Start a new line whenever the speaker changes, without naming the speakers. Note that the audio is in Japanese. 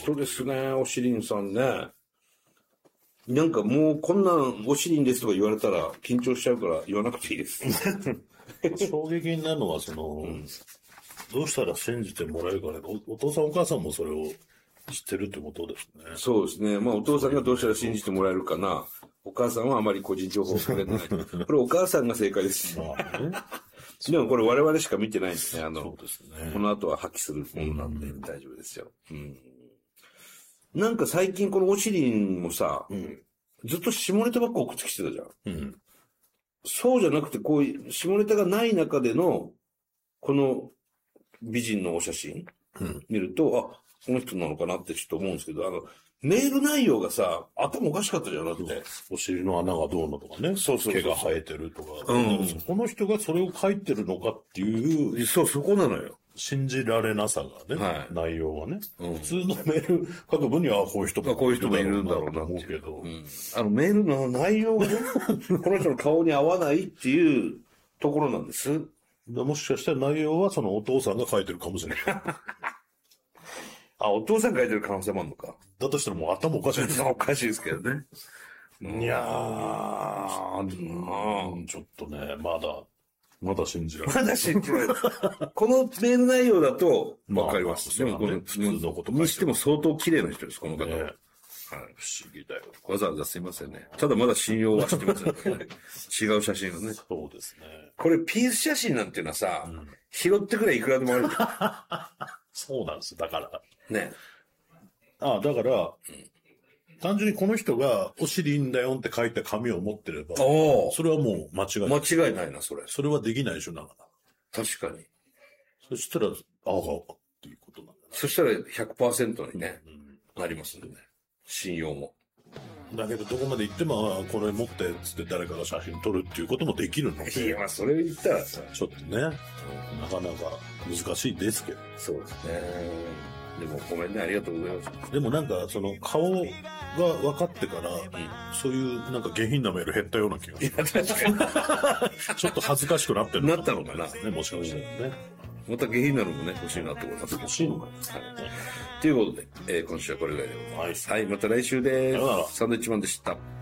人ですね、おしりんさんね。なんかもうこんなんおしりんですとか言われたら緊張しちゃうから言わなくていいです。
衝撃になるのは、どうしたら信じてもらえるかね。お父さんお母さんもそれを知ってるってことですね。
そうですね。まあお父さんがどうしたら信じてもらえるかな。お母さんはあまり個人情報をくれてない。これお母さんが正解です。
まあね。
でもこれ我々しか見てないんですね。
そうですね。
この後は破棄するものなんで大丈夫ですよ。なんか最近このおしりんもさ、ずっと下ネタばっか送ってきてたじゃん。そうじゃなくて、こういう下ネタがない中での、この美人のお写真、見ると、あ、この人なのかなってちょっと思うんですけど、メール内容がさ、頭おかしかったじゃん、だって。
お尻の穴がどうのとかね。
そう
毛が生えてるとか。この人がそれを書いてるのかっていう。
そう、そこなのよ。
信じられなさがね。
はい、
内容はね。普通のメール書く分には、こういう人も
いるんだろうなと
思うけど。
メールの内容がね、この人の顔に合わないっていうところなんです。
もしかしたら内容はそのお父さんが書いてるかもしれない。
あ、お父さん書いてる可能性もあるのか。
だとしたらもう頭おかしいです。
おかしいですけどね。
いやー、ちょっとね、まだ信じられない。
まだ信じられない。このメール内容だと、わかります。
でもこの普通のこと
にしても相当綺麗な人です、この方。
ね、不思議だよ。
わざわざすいませんね。ただまだ信用はしてません、ね。違う写真がね。
そうですね。
これピース写真なんていうのはさ、拾ってくらいいくらでもある。
そうなんです。だから。
ね。
だから、単純にこの人がお尻いいんだよって書いた紙を持ってれば、それはもう間違いない。
間違いないな、それ。
それはできないでしょ、だから。
確かに。
そしたら、っていうことなんだね。
そしたら 100% にね、なりますんでね。信用も。
だけど、どこまで行っても、これ持ってつって誰かが写真撮るっていうこともできるので。
いや、それ言ったらさ、
ちょっとね、なかなか難しいですけど。
そうですね。でもごめんね、ありがとうございます。
でもなんか、その顔が分かってから、そういうなんか下品なメール減ったような気がする。
いや、確かに。
ちょっと恥ずかしくなってる
なったのかな
ね、もしかしたらね。
また下品なのもね、欲しいなって思います。
欲しいのかな。
ということで、今週はこれぐらいでございます。はい、また来週です。
さよなら。
サンドウィッチマンでした。